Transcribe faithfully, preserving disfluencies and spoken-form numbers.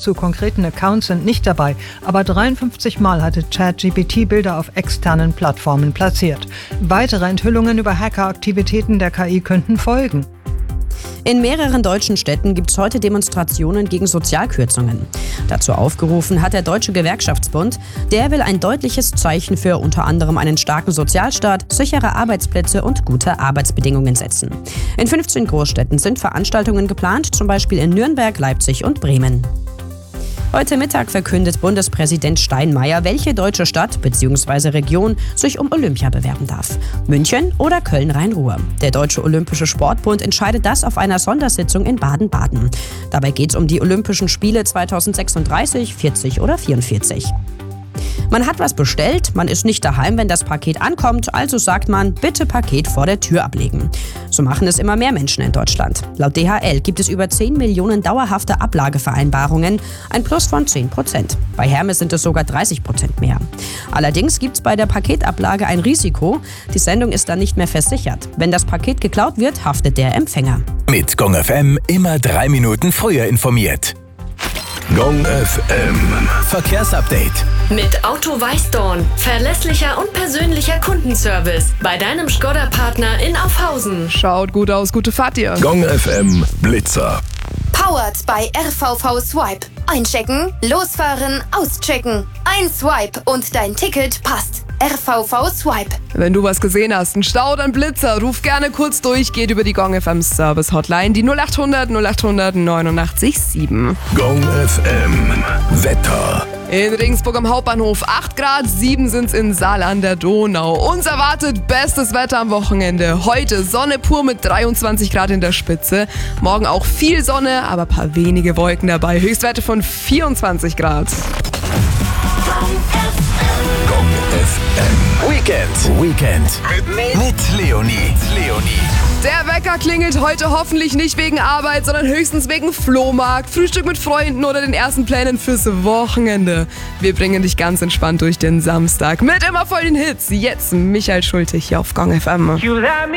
zu konkreten Accounts sind nicht dabei, aber dreiundfünfzig Mal hatte ChatGPT Bilder auf externen Plattformen platziert. Weitere Enthüllungen über Hackeraktivitäten der K I könnten folgen. In mehreren deutschen Städten gibt es heute Demonstrationen gegen Sozialkürzungen. Dazu aufgerufen hat der Deutsche Gewerkschaftsbund. Der will ein deutliches Zeichen für unter anderem einen starken Sozialstaat, sichere Arbeitsplätze und gute Arbeitsbedingungen setzen. In fünfzehn Großstädten sind Veranstaltungen geplant, zum Beispiel in Nürnberg, Leipzig und Bremen. Heute Mittag verkündet Bundespräsident Steinmeier, welche deutsche Stadt bzw. Region sich um Olympia bewerben darf. München oder Köln-Rhein-Ruhr. Der Deutsche Olympische Sportbund entscheidet das auf einer Sondersitzung in Baden-Baden. Dabei geht es um die Olympischen Spiele zweitausendsechsunddreißig, vierzig oder vierundvierzig. Man hat was bestellt, man ist nicht daheim, wenn das Paket ankommt, also sagt man, bitte Paket vor der Tür ablegen. So machen es immer mehr Menschen in Deutschland. Laut D H L gibt es über zehn Millionen dauerhafte Ablagevereinbarungen, ein Plus von zehn Prozent. Bei Hermes sind es sogar dreißig Prozent mehr. Allerdings gibt es bei der Paketablage ein Risiko, die Sendung ist dann nicht mehr versichert. Wenn das Paket geklaut wird, haftet der Empfänger. Mit Gong F M immer drei Minuten früher informiert. Gong F M Verkehrsupdate. Mit Auto Weißdorn. Verlässlicher und persönlicher Kundenservice. Bei deinem Skoda-Partner in Aufhausen. Schaut gut aus, gute Fahrt dir. Gong F M Blitzer. Powered bei R V V Swipe. Einchecken, losfahren, auschecken. Ein Swipe und dein Ticket passt. R V V Swipe. Wenn du was gesehen hast, ein Stau, dann Blitzer, ruf gerne kurz durch, geht über die Gong F M Service Hotline, die null acht hundert null acht hundert neunundachtzig sieben. Gong F M Wetter. In Regensburg am Hauptbahnhof acht Grad, sieben sind's in Saal an der Donau. Uns erwartet bestes Wetter am Wochenende. Heute Sonne pur mit dreiundzwanzig Grad in der Spitze. Morgen auch viel Sonne, aber ein paar wenige Wolken dabei. Höchstwerte von vierundzwanzig Grad. Gong F M Weekend. Weekend. Mit, mit Leonie. Leonie. Der Wecker klingelt heute hoffentlich nicht wegen Arbeit, sondern höchstens wegen Flohmarkt, Frühstück mit Freunden oder den ersten Plänen fürs Wochenende. Wir bringen dich ganz entspannt durch den Samstag mit immer voll den Hits. Jetzt Michael Schulte hier auf Gong F M.